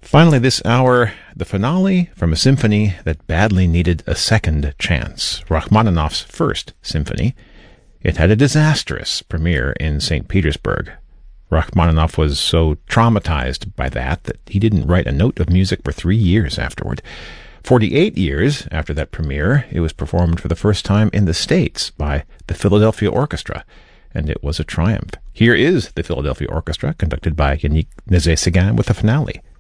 Finally, this hour, the finale from a symphony that badly needed a second chance, Rachmaninoff's First Symphony. It had a disastrous premiere in St. Petersburg. Rachmaninoff was so traumatized by that he didn't write a note of music for 3 years afterward. 48 years after that premiere, it was performed for the first time in the States by the Philadelphia Orchestra, and it was a triumph. Here is the Philadelphia Orchestra, conducted by Yannick Nézet-Séguin, with the finale.